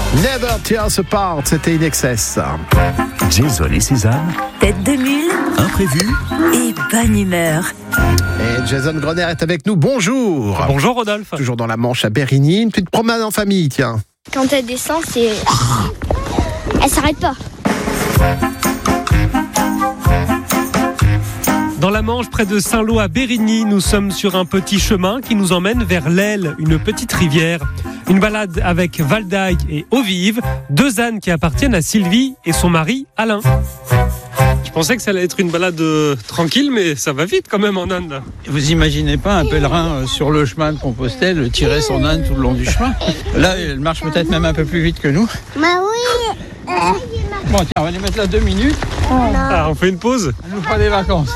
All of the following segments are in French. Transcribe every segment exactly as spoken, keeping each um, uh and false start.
Never Tears Apart, c'était In Excess. Jason et Suzanne, Tête de mule imprévu et bonne humeur. Et Jason Grenier est avec nous, bonjour. Bonjour Rodolphe. Toujours dans la Manche à Bérigny, une petite promenade en famille, tiens. Quand elle descend, c'est... Elle s'arrête pas. Dans la Manche, près de Saint-Lô à Bérigny, nous sommes sur un petit chemin qui nous emmène vers l'Aile, une petite rivière. Une balade avec Valdaï et Eau-Vive, deux ânes qui appartiennent à Sylvie et son mari Alain. Je pensais que ça allait être une balade euh, tranquille, mais ça va vite quand même en âne là. Vous imaginez pas un pèlerin euh, sur le chemin de Compostelle tirer son âne tout le long du chemin? Là, elle marche peut-être même un peu plus vite que nous. Bah oui. Bon, tiens, on va les mettre là deux minutes. Ah, on fait une pause? Elle nous fera des vacances.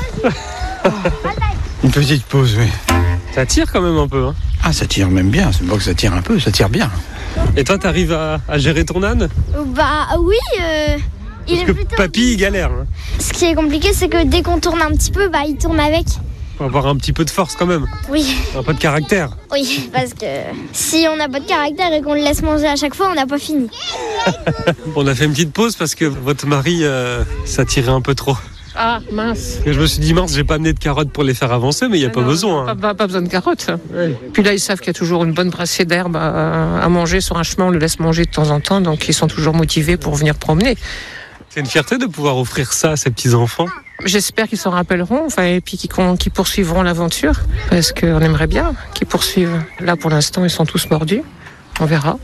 Une petite pause, oui. Ça tire quand même un peu. Hein. Ah, ça tire même bien. C'est pas que ça tire un peu, ça tire bien. Et toi, t'arrives à, à gérer ton âne? Bah oui, euh, il Parce est que plutôt... papy, il galère. Hein. Ce qui est compliqué, c'est que dès qu'on tourne un petit peu, bah il tourne avec. Faut avoir un petit peu de force quand même. Oui, Un peu de caractère. oui, parce que si on n'a pas de caractère et qu'on le laisse manger à chaque fois, on n'a pas fini. On a fait une petite pause parce que votre mari, euh, ça tirait un peu trop. Ah, mince. Et je me suis dit, mince, j'ai pas amené de carottes pour les faire avancer, mais il n'y a pas Non, besoin. hein. Pas, pas- pas besoin de carottes. Puis là, ils savent qu'il y a toujours une bonne brassée d'herbe à, à manger sur un chemin. On le laisse manger de temps en temps, donc ils sont toujours motivés pour venir promener. C'est une fierté de pouvoir offrir ça à ses petits-enfants. J'espère qu'ils s'en rappelleront, enfin, et puis qu'ils, con- qu'ils poursuivront l'aventure, parce qu'on aimerait bien qu'ils poursuivent. Là, pour l'instant, ils sont tous mordus. On verra.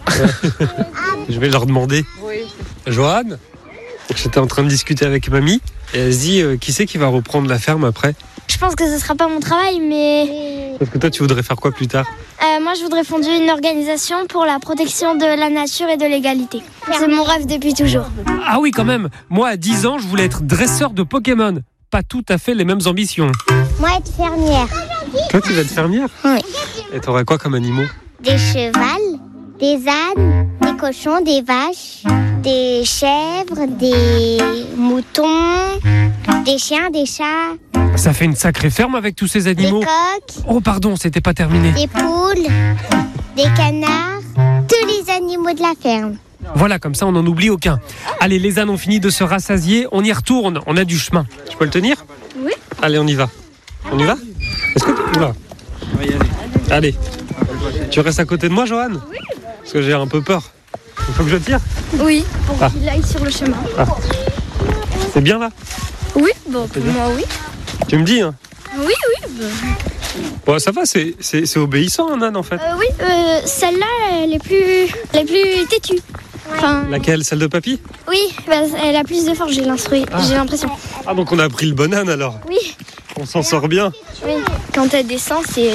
Je vais leur demander. Joanne, j'étais en train de discuter avec mamie, et elle se dit, euh, qui c'est qui va reprendre la ferme après? Je pense que ce sera pas mon travail, mais Parce que toi, tu voudrais faire quoi plus tard? euh, moi je voudrais fonder une organisation pour la protection de la nature et de l'égalité. C'est mon rêve depuis toujours. Ah oui, quand même. Moi, à dix ans, je voulais être dresseur de Pokémon. Pas tout à fait les mêmes ambitions. Moi être fermière. Toi, tu vas être fermière? Oui. Et t'aurais quoi comme animaux? Des chevals, des ânes, des cochons, des vaches, des chèvres, des moutons, des chiens, des chats, Ça fait une sacrée ferme avec tous ces des animaux. coqs, Oh, pardon, c'était pas terminé. des poules, des canards, tous les animaux de la ferme. Voilà, comme ça, on n'en oublie aucun. Allez, les ânes ont fini de se rassasier. On y retourne. On a du chemin. Tu peux le tenir? Oui. Allez, on y va. On y va? Est-ce que tu... Oula. On va y aller. Allez. Tu restes à côté de moi, Joanne? Oui. Parce que j'ai un peu peur. Il faut que je tire? Oui, pour Ah. qu'il aille sur le chemin. C'est bien là? Oui, bon, pour bien. moi oui. Tu me dis, hein? Oui, oui. bah, Bon, ça va, c'est, c'est, c'est obéissant, un âne, en fait. euh, oui, euh, celle-là, elle est plus, elle est plus têtue. Enfin, Laquelle? Celle de papy? oui, bah, elle a plus de force, j'ai l'instru- j'ai l'impression. Ah, donc on a pris le bon âne, alors. Oui, On s'en sort bien. oui. Quand elle descend, c'est...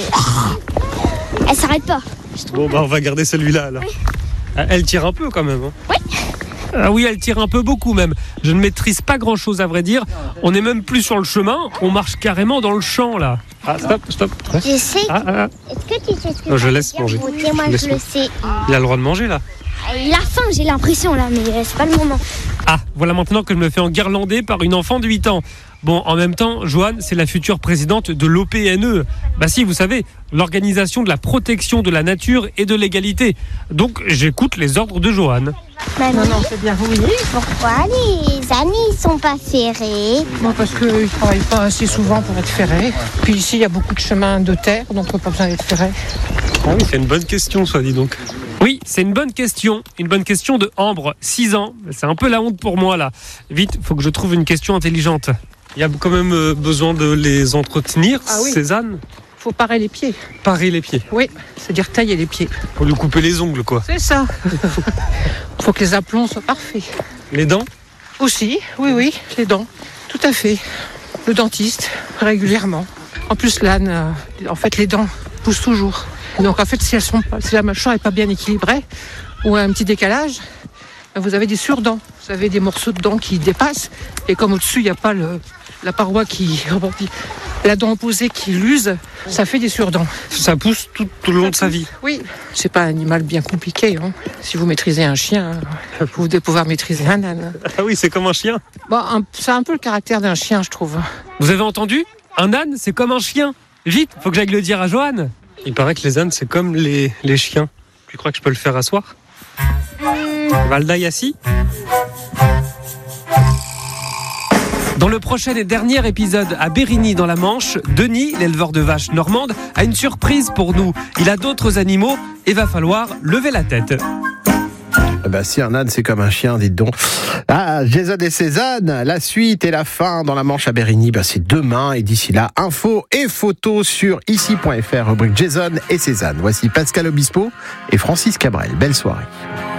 Elle s'arrête pas. Bon, bah, on va garder celui-là, alors. Ah, Elle tire un peu, quand même. Hein. Oui. Ah oui, elle tire un peu beaucoup, même. Je ne maîtrise pas grand-chose, à vrai dire. On n'est même plus sur le chemin. On marche carrément dans le champ, là. Ah, stop, stop. Je sais. Ah, ah, ah. Est-ce que tu sais ce que Oh, je ça veut laisse dire, manger. brouter? Moi, Je je, laisse le manger. sais. Il a le droit de manger, là. Il a faim, j'ai l'impression, là, mais euh, c'est pas le moment. Ah, voilà maintenant que je me fais enguirlander par une enfant de huit ans. Bon, en même temps, Joanne, c'est la future présidente de l'O P N E. Bah si, vous savez, l'Organisation de la protection de la nature et de l'égalité. Donc, j'écoute les ordres de Joanne. Maman, Non, non, c'est bien, oui. pourquoi les ânes, ils sont pas ferrés? Bon, parce qu'ils ne travaillent pas assez souvent pour être ferrés. Puis ici, il y a beaucoup de chemins de terre, donc pas besoin d'être ferré. Ah oui, c'est une bonne question, soit dit donc. Oui, c'est une bonne question. Une bonne question de Ambre, six ans. C'est un peu la honte pour moi, là. Vite, faut que je trouve une question intelligente. Il y a quand même euh, besoin de les entretenir, Ah oui. ces ânes. Faut parer les pieds. Parer les pieds. Oui, c'est-à-dire tailler les pieds. Faut lui couper les ongles, quoi. C'est ça. Faut que les aplombs soient parfaits. Les dents? Aussi, oui, oui, les dents. Tout à fait. Le dentiste, régulièrement. En plus, l'âne, euh, en fait, les dents poussent toujours. Donc, en fait, si, elles sont, pas- si la mâchoire n'est pas bien équilibrée ou un petit décalage, ben, vous avez des surdents. Vous avez des morceaux de dents qui dépassent. Et comme au-dessus, il n'y a pas le, la paroi qui... comment on dit, la dent opposée qui l'use, ça fait des surdents. Ça pousse tout, tout le long de sa vie. Oui, c'est pas un animal bien compliqué. Hein. Si vous maîtrisez un chien, vous devez pouvoir maîtriser un âne. Ah oui, c'est comme un chien. Bon, un- c'est un peu le caractère d'un chien, je trouve. Vous avez entendu? Un âne, c'est comme un chien. Vite, faut que j'aille le dire à Joanne. Il paraît que les ânes, c'est comme les, les chiens. Tu crois que je peux le faire asseoir? Hum, Valdaï assis. Dans le prochain et dernier épisode à Bérigny dans la Manche, Denis, l'éleveur de vaches normande, a une surprise pour nous. Il a d'autres animaux et va falloir lever la tête. Ah bah si un âne c'est comme un chien, dites donc. Ah, Jason et Cézanne, la suite et la fin dans la Manche à Bérigny, bah c'est demain et d'ici là, infos et photos sur ici point f r, rubrique Jason et Cézanne. Voici Pascal Obispo et Francis Cabrel. Belle soirée.